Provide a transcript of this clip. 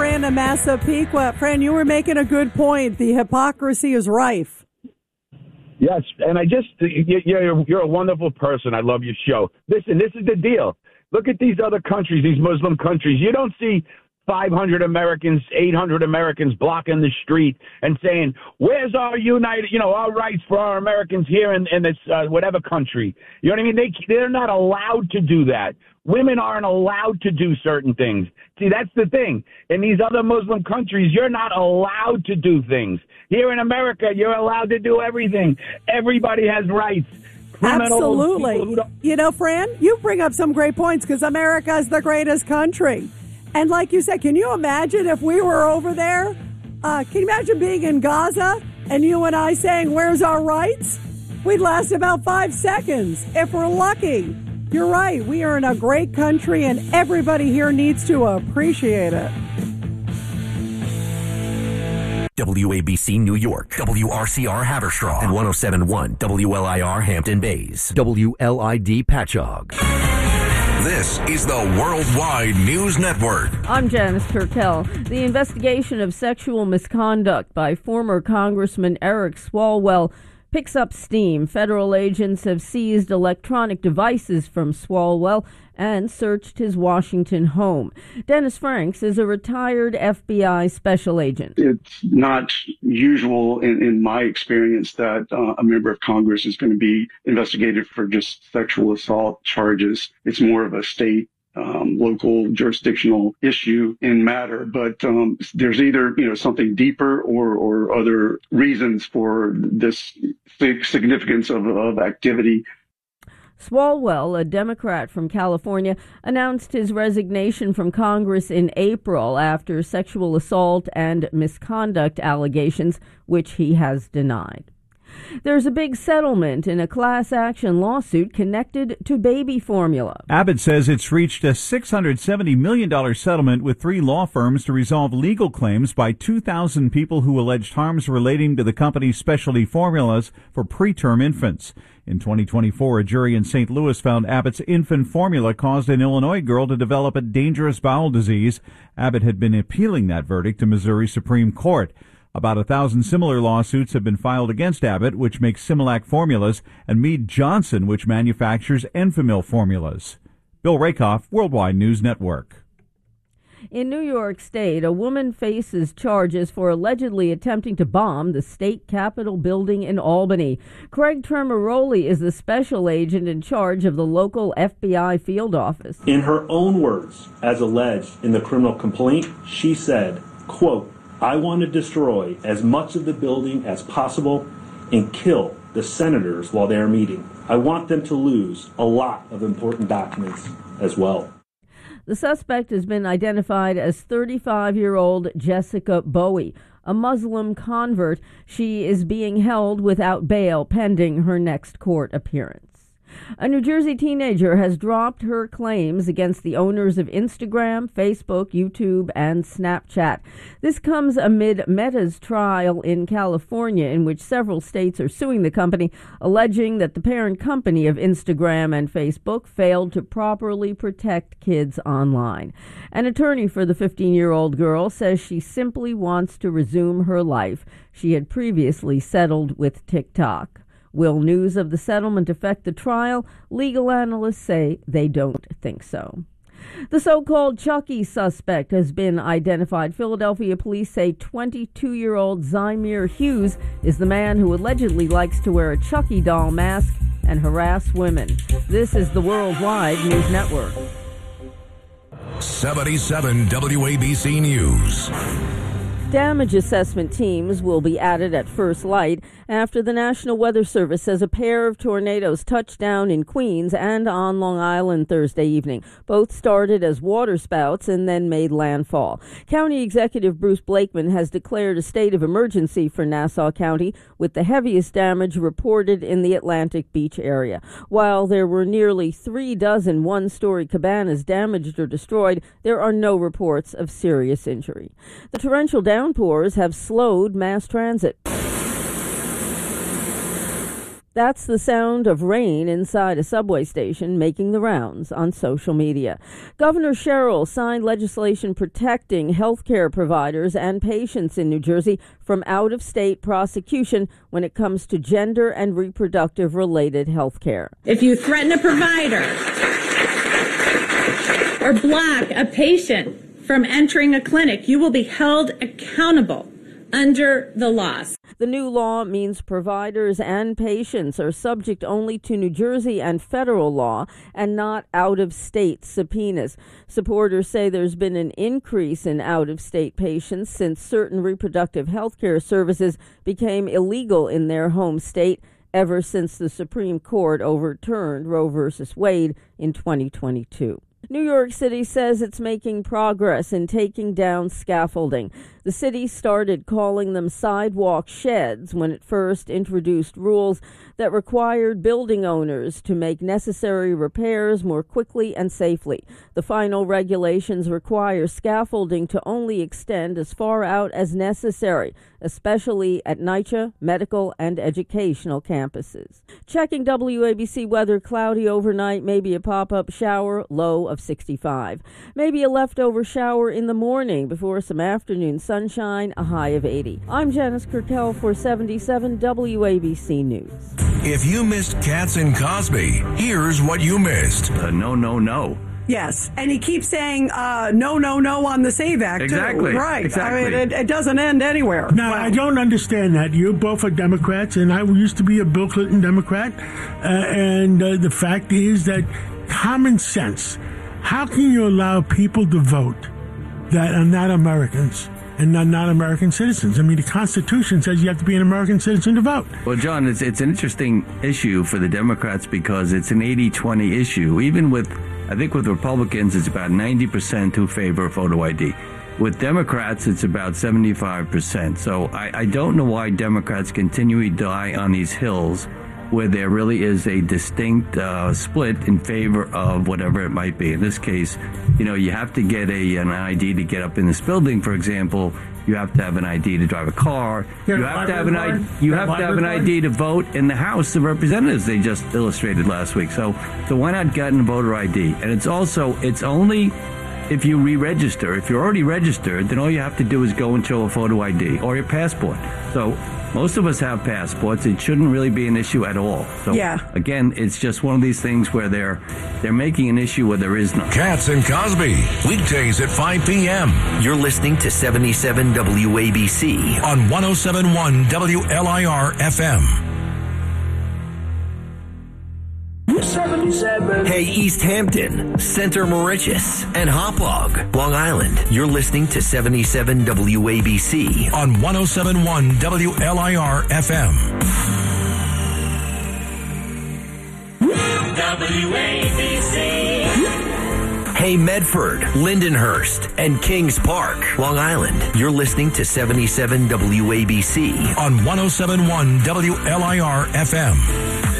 Fran in Massapequa. Fran, you were making a good point. The hypocrisy is rife. Yes, and you're a wonderful person. I love your show. Listen, this is the deal. Look at these other countries, these Muslim countries. You don't see 500 Americans, 800 Americans blocking the street and saying, where's our our rights for our Americans here in this whatever country? You know what I mean? They're not allowed to do that. Women aren't allowed to do certain things. See, that's the thing. In these other Muslim countries, you're not allowed to do things. Here in America, you're allowed to do everything. Everybody has rights. Absolutely. You know, Fran, you bring up some great points because America is the greatest country. And like you said, can you imagine if we were over there? Can you imagine being in Gaza and you and I saying, where's our rights? We'd last about 5 seconds if we're lucky. You're right. We are in a great country and everybody here needs to appreciate it. WABC New York, WRCR Haverstraw, and 107.1 WLIR Hampton Bays, WLID Patchogue. This is the Worldwide News Network. I'm Janice Turkel. The investigation of sexual misconduct by former Congressman Eric Swalwell picks up steam. Federal agents have seized electronic devices from Swalwell and searched his Washington home. Dennis Franks is a retired FBI special agent. It's not usual in my experience that a member of Congress is going to be investigated for just sexual assault charges. It's more of a state local jurisdictional issue in matter, but there's either something deeper or other reasons for this significance of activity. Swalwell, a Democrat from California, announced his resignation from Congress in April after sexual assault and misconduct allegations, which he has denied. There's a big settlement in a class action lawsuit connected to baby formula. Abbott says it's reached a $670 million settlement with 3 law firms to resolve legal claims by 2,000 people who alleged harms relating to the company's specialty formulas for preterm infants. In 2024, a jury in St. Louis found Abbott's infant formula caused an Illinois girl to develop a dangerous bowel disease. Abbott had been appealing that verdict to Missouri Supreme Court. About 1,000 similar lawsuits have been filed against Abbott, which makes Similac formulas, and Mead Johnson, which manufactures Enfamil formulas. Bill Rakoff, Worldwide News Network. In New York State, a woman faces charges for allegedly attempting to bomb the state capitol building in Albany. Craig Tremoroli is the special agent in charge of the local FBI field office. In her own words, as alleged in the criminal complaint, she said, quote, I want to destroy as much of the building as possible and kill the senators while they are meeting. I want them to lose a lot of important documents as well. The suspect has been identified as 35-year-old Jessica Bowie, a Muslim convert. She is being held without bail pending her next court appearance. A New Jersey teenager has dropped her claims against the owners of Instagram, Facebook, YouTube, and Snapchat. This comes amid Meta's trial in California, in which several states are suing the company, alleging that the parent company of Instagram and Facebook failed to properly protect kids online. An attorney for the 15-year-old girl says she simply wants to resume her life. She had previously settled with TikTok. Will news of the settlement affect the trial? Legal analysts say they don't think so. The so-called Chucky suspect has been identified. Philadelphia police say 22-year-old Zymir Hughes is the man who allegedly likes to wear a Chucky doll mask and harass women. This is the Worldwide News Network. 77 WABC News. Damage assessment teams will be added at first light after the National Weather Service says a pair of tornadoes touched down in Queens and on Long Island Thursday evening. Both started as waterspouts and then made landfall. County Executive Bruce Blakeman has declared a state of emergency for Nassau County, with the heaviest damage reported in the Atlantic Beach area. While there were nearly 36 one-story cabanas damaged or destroyed, there are no reports of serious injury. The torrential downpours have slowed mass transit. That's the sound of rain inside a subway station making the rounds on social media. Governor Sherrill signed legislation protecting health care providers and patients in New Jersey from out-of-state prosecution when it comes to gender and reproductive-related health care. If you threaten a provider or block a patient from entering a clinic, you will be held accountable under the laws. The new law means providers and patients are subject only to New Jersey and federal law and not out-of-state subpoenas. Supporters say there's been an increase in out-of-state patients since certain reproductive health care services became illegal in their home state ever since the Supreme Court overturned Roe v. Wade in 2022. New York City says it's making progress in taking down scaffolding. The city started calling them sidewalk sheds when it first introduced rules that required building owners to make necessary repairs more quickly and safely. The final regulations require scaffolding to only extend as far out as necessary, especially at NYCHA, medical, and educational campuses. Checking WABC weather, cloudy overnight, maybe a pop-up shower, low of 65. Maybe a leftover shower in the morning before some afternoon sunshine, a high of 80. I'm Janice Kirkell for 77 WABC News. If you missed Katz and Cosby, here's what you missed. No. Yes, and he keeps saying no on the SAVE Act, exactly. too. Right. Exactly. I mean, it doesn't end anywhere. Now, I don't understand that. You both are Democrats, and I used to be a Bill Clinton Democrat. And the fact is that common sense, how can you allow people to vote that are not Americans and not American citizens? I mean, the Constitution says you have to be an American citizen to vote. Well, John, it's an interesting issue for the Democrats because it's an 80-20 issue. Even I think with Republicans, it's about 90% who favor photo ID. With Democrats, it's about 75%. So I don't know why Democrats continually die on these hills where there really is a distinct split in favor of whatever it might be. In this case, you have to get an ID to get up in this building, for example. You have to have an ID to drive a car. You have to have an ID to vote in the House of Representatives. They just illustrated last week. So why not get a voter ID? And it's only if you re-register. If you're already registered, then all you have to do is go and show a photo ID or your passport. So most of us have passports. It shouldn't really be an issue at all. So again, it's just one of these things where they're making an issue where there is none. Katz and Cosby, weekdays at 5 p.m. You're listening to 77 WABC on 107.1 WLIR FM. 77. Hey, East Hampton, Center Moriches, and Hauppauge, Long Island. You're listening to 77 WABC on 107.1 WLIR FM. WABC. Hey, Medford, Lindenhurst, and Kings Park, Long Island. You're listening to 77 WABC on 107.1 WLIR FM.